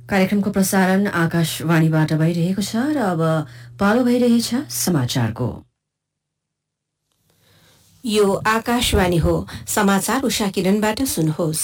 कार्यक्रमको प्रसारण आकाशवाणीबाट भइरहेको छ र अब पालो भइरहेछ समाचारको। यो आकाशवाणी हो। समाचार उषा किरणबाट सुन्नुहोस्।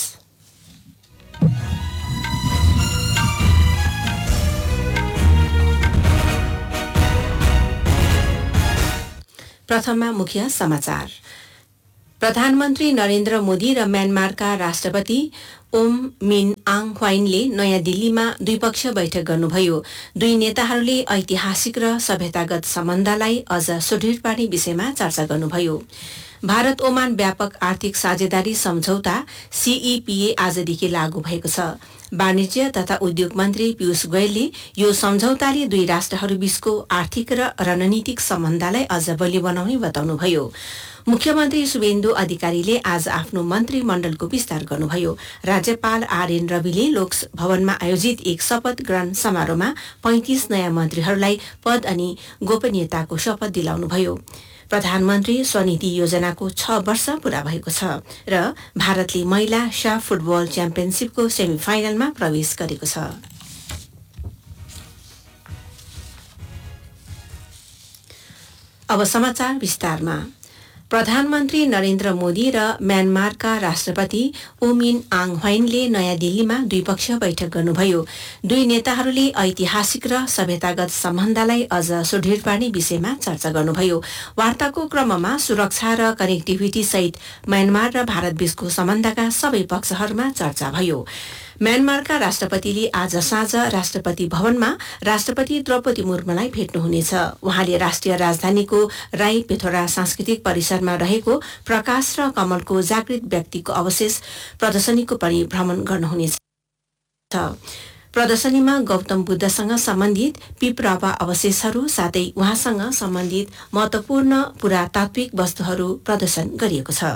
प्रथममा मुख्य समाचार। प्रधानमन्त्री नरेन्द्र मोदी र म्यानमारका राष्ट्रपति ओम मिन आङ ह्वाइनले नयाँ दिल्लीमा द्विपक्षीय बैठक गर्नुभयो। दुई नेताहरूले ऐतिहासिक र सभ्यतागत सम्बन्धलाई अझ सुदृढ पार्ने विषयमा चर्चा गर्नुभयो। भारत ओमान व्यापक आर्थिक साझेदारी सम्झौता सीईपीए आजदेखि लागू भएको छ। वाणिज्य तथा उद्योग मन्त्री पीयूष गोयलले यो सम्झौताले दुई राष्ट्रहरूबीचको आर्थिक र रणनीतिक सम्बन्धलाई अझ बलियो बनाउने बताउनुभयो। मुख्यमन्त्री शुभेन्दु अधिकारीले आज आफ्नो मन्त्रीमण्डलको विस्तार गर्नुभयो। राज्यपाल आरएन रविले लोकभवनमा आयोजित एक शपथ ग्रहण समारोहमा 35 नयाँ मन्त्रीहरूलाई पद अनि गोपनीयताको शपथ दिलाउनुभयो। प्रधानमन्त्री स्वनिधि योजनाको 6 वर्ष पूरा भएको छ र भारतले महिला साफ फुटबल च्याम्पियनसिपको सेमिफाइनलमा प्रवेश गरेको छ। अब समाचार विस्तारमा। प्रधानमन्त्री नरेन्द्र मोदी र म्यानमारका राष्ट्रपति ओमिन आङ ह्वाइनले नयाँ दिल्लीमा द्विपक्षीय बैठक गर्नुभयो। दुई नेताहरूले ऐतिहासिक र सभ्यतागत सम्बन्धलाई अझ सुदृढ पार्ने विषयमा चर्चा गर्नुभयो। वार्ताको क्रममा सुरक्षा र कनेक्टिभिटी सहित म्यानमार र भारतबीचको सम्बन्धका सबै पक्षहरूमा चर्चा भयो। म्यानमारका राष्ट्रपतिले आज साँझ राष्ट्रपति भवनमा राष्ट्रपति द्रौपदी मुर्मुलाई भेट्नुहुनेछ। उहाँले राष्ट्रिय राजधानीको राई पेथोरा सांस्कृतिक परिसरमा रहेको प्रकाश र कमलको जागृत व्यक्तिको अवशेष प्रदर्शनीको पनि भ्रमण गर्नुहुनेछ। प्रदर्शनीमा गौतम बुद्धसँग सम्बन्धित पिपरावा अवशेषहरू साथै उहाँसँग सम्बन्धित महत्वपूर्ण पुरातात्विक वस्तुहरू प्रदर्शन गरिएको छ।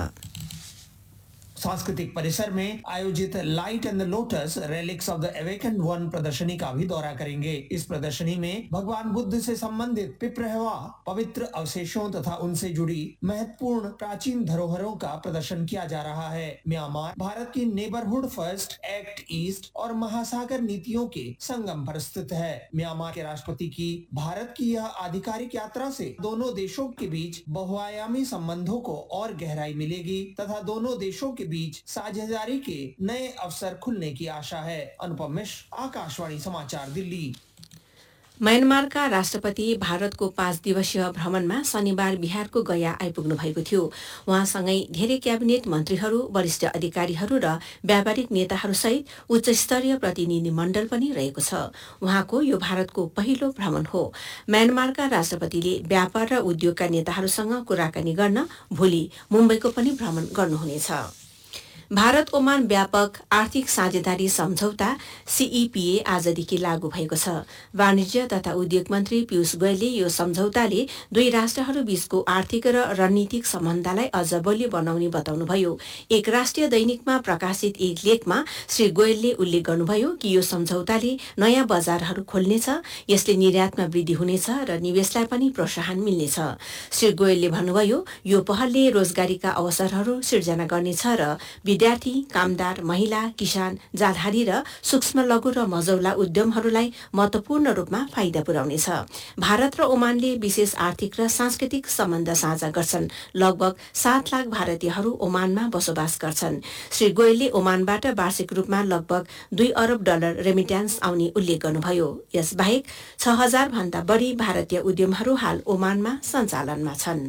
सांस्कृतिक परिसर में आयोजित light and the lotus relics of the awakened वन प्रदर्शनी का भी दौरा करेंगे। इस प्रदर्शनी में भगवान बुद्ध से संबंधित पिपरहवा पवित्र अवशेषों तथा उनसे जुड़ी महत्वपूर्ण प्राचीन धरोहरों का प्रदर्शन किया जा रहा है। म्यांमार भारत की नेबरहुड फर्स्ट, एक्ट ईस्ट और महासागर नीतियों के संगम पर स्थित है। म्यांमार के राष्ट्रपति की भारत की यह आधिकारिक यात्रा से दोनों देशों के बीच बहुआयामी संबंधों को और गहराई मिलेगी तथा दोनों देशों के बीच साझेदारी के नए अवसर खुलने की आशा है। अनुपम मिश्र, आकाशवाणी समाचार, दिल्ली। म्यानमारका राष्ट्रपति भारतको 5 दिवसीय भ्रमणमा शनिबार बिहारको गया आइपुग्नु भएको थियो। उहाँसँगै धेरै क्याबिनेट मन्त्रीहरू, वरिष्ठ अधिकारीहरू र व्यापारिक नेताहरूसहित उच्चस्तरीय प्रतिनिधि मण्डल पनि रहेको छ। उहाँको यो भारतको पहिलो भ्रमण हो। म्यानमारका राष्ट्रपतिले व्यापार र उद्योगका नेताहरूसँग कुराकानी गर्न भोलि मुम्बईको पनि भ्रमण गर्नुहुनेछ। भारत ओमान व्यापक आर्थिक साझेदारी सम्झौता सीईपीए आजदेखि लागू भएको छ। वाणिज्य तथा उद्योग मन्त्री पीयूष गोयलले यो सम्झौताले दुई राष्ट्रहरूबीचको आर्थिक र रणनीतिक सम्बन्धलाई अझ बलियो बनाउने बताउनुभयो। एक राष्ट्रिय दैनिकमा प्रकाशित एक लेखमा श्री गोयलले उल्लेख गर्नुभयो कि यो सम्झौताले नयाँ बजारहरू खोल्नेछ, यसले निर्यातमा वृद्धि हुनेछ र निवेशलाई पनि प्रोत्साहन मिल्नेछ। श्री गोयलले भन्नुभयो, यो पहलले रोजगारीका अवसरहरू सिर्जना गर्नेछ र विद्यार्थी, कामदार, महिला, किसान, जालहारी र सूक्ष्म लघु र मझौला उद्यमहरूलाई महत्वपूर्ण रूपमा फाइदा पुर्याउनेछ। भारत र ओमानले विशेष आर्थिक र सांस्कृतिक सम्बन्ध साझा गर्छन्। लगभग 7 लाख भारतीयहरू ओमानमा बसोबास गर्छन्। श्री गोयलले ओमानबाट वार्षिक रूपमा लगभग $2 अरब रेमिट्यान्स आउने उल्लेख गर्नुभयो। यसबाहेक 6000 भन्दा बढी भारतीय उद्यमहरू हाल ओमानमा सञ्चालनमा छन्।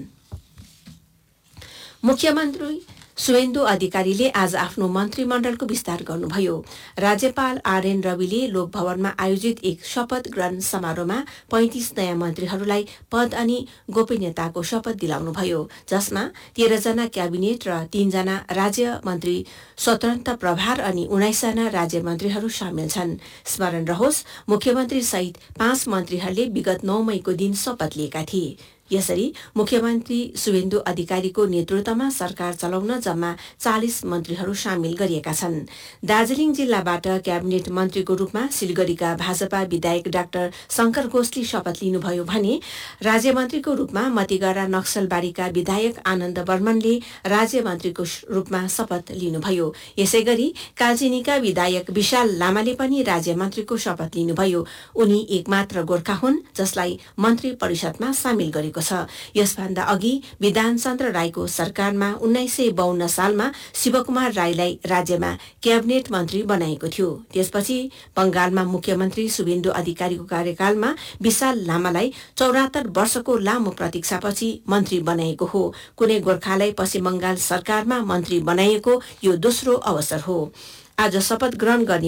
मुख्यमन्त्री शुभेन्दु अधिकारीले आज आफ्नो मन्त्रीमण्डलको विस्तार गर्नुभयो। राज्यपाल आरएन रविले लोकभवनमा आयोजित एक शपथ ग्रहण समारोहमा 35 नयाँ मन्त्रीहरूलाई पद अनि गोपनीयताको शपथ दिलाउनुभयो, जसमा 13 जना क्याबिनेट र 3 जना राज्य मन्त्री स्वतन्त्र प्रभार अनि 19 जना राज्य मन्त्रीहरू सामेल छन्। स्मरण रहोस्, मुख्यमन्त्री सहित 5 मन्त्रीहरूले विगत 9 मईको दिन शपथ लिएका थिए। यसरी मुख्यमन्त्री शुभेन्दु अधिकारीको नेतृत्वमा सरकार चलाउन जम्मा 40 मन्त्रीहरू सामेल गरिएका छन्। दार्जीलिङ जिल्लाबाट क्याबिनेट मन्त्रीको रूपमा सिलगढीका भाजपा विधायक डाक्टर शंकर घोषले शपथ लिनुभयो भने राज्यमन्त्रीको रूपमा मतिगढा नक्सलबारीका विधायक आनन्द बर्मनले राज्यमन्त्रीको रूपमा शपथ लिनुभयो। यसैगरी कालचिनीका विधायक विशाल लामाले पनि राज्यमन्त्रीको शपथ लिनुभयो। उनी एकमात्र गोर्खा हुन् जसलाई मन्त्री परिषदमा सामेल गरेको छ। यसभन्दा अघि विधानचन्द्र राईको सरकारमा 1952 सालमा शिवकुमार राईलाई राज्यमा क्याबिनेट मन्त्री बनाएको थियो। त्यसपछि बंगालमा मुख्यमन्त्री शुभेन्दु अधिकारीको कार्यकालमा विशाल लामालाई 74 वर्षको लामो प्रतीक्षापछि मन्त्री बनाएको हो। कुनै गोर्खालाई पश्चिम बंगाल सरकारमा मन्त्री बनाइएको यो दोस्रो अवसर हो। आज शपथ ग्रहण गर्ने